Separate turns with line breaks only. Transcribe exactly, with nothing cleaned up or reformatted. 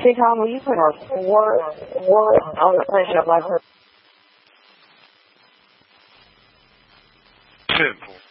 Hey Tom, will you put our four, four on the planet of life?
Simple.